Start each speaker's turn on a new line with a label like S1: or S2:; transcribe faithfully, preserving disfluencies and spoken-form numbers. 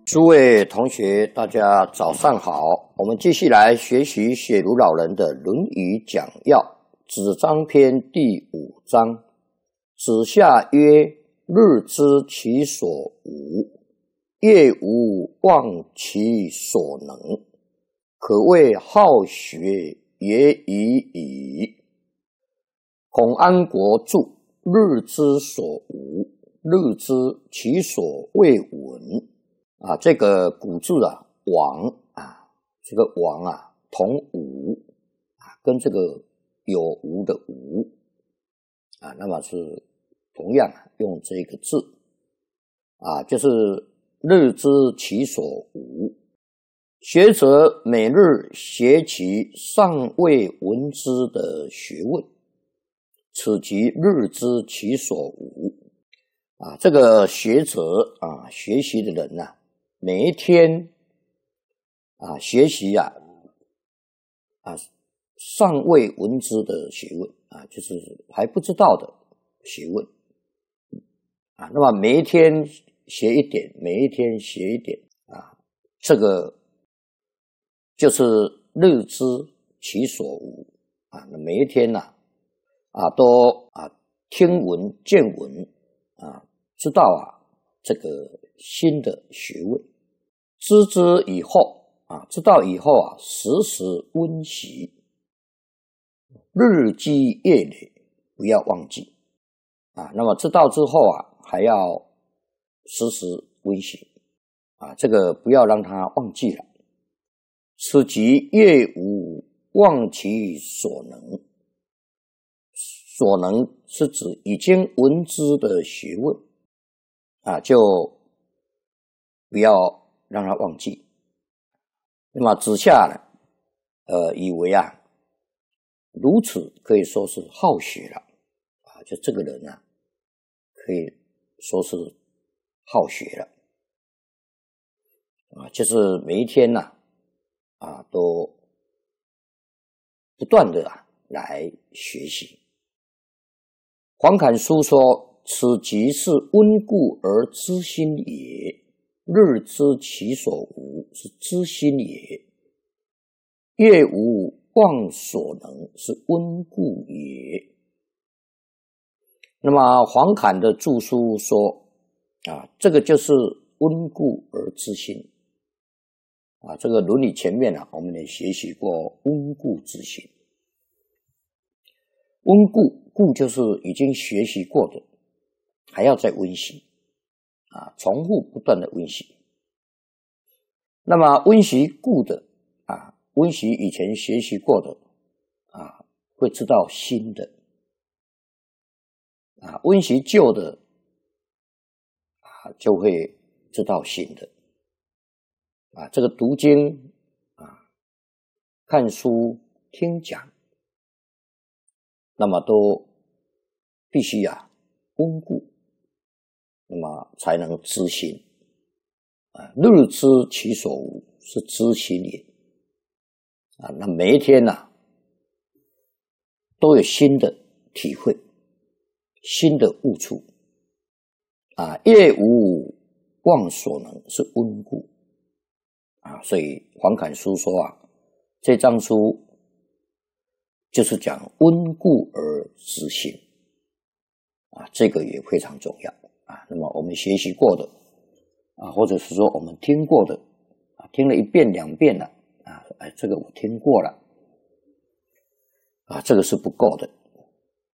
S1: 诸位同学，大家早上好。我们继续来学习雪茹老人的《论语讲要》子张篇第五章。子夏曰：日知其所无，夜无忘其所能，可谓好学也已矣。孔安国注：日之所无，日知其所未闻。啊，这个古字啊，亡啊，这个亡啊，同无啊，跟这个有无的无啊，那么是同样用这个字啊，就是日知其所无。学者每日学其尚未闻之的学问，此即日知其所无啊。这个学者啊，学习的人啊，每一天啊学习啊啊尚未闻之的学问啊，就是还不知道的学问啊。那么每一天学一点，每一天学一点啊，这个就是日知其所无啊。那每一天呢 啊, 啊都啊听闻见闻啊，知道啊这个新的学问。知之以后啊，知道以后啊，时时温习，日积月累，不要忘记啊。那么知道之后啊，还要时时温习啊，这个不要让它忘记了。此即业无忘其所能，所能是指已经闻之的学问啊，就不要让他忘记。那么子夏呢，呃，以为啊，如此可以说是好学了啊，就这个人啊，可以说是好学了啊，就是每一天呢 啊, 啊，都不断的啊来学习。黄侃书说：“此即是温故而知新也。”日知其所无是知新也，夜无忘所能是温故也。那么黄侃的著书说啊，这个就是温故而知新啊。这个伦理前面啊，我们也学习过温故知新。温故故就是已经学习过的，还要再温习啊，重复不断的温习。那么温习故的啊，温习以前学习过的啊，会知道新的啊，温习旧的啊，就会知道新的啊。这个读经啊、看书、听讲，那么都必须啊温故，那么才能知新啊。日知其所无是知新也啊。那每一天呢、啊，都有新的体会，新的悟处啊。业无忘所能是温故啊。所以黄侃书说啊，这章书就是讲温故而知新啊，这个也非常重要啊。那么我们学习过的啊，或者是说我们听过的啊，听了一遍两遍了啊，哎，这个我听过了啊，这个是不够的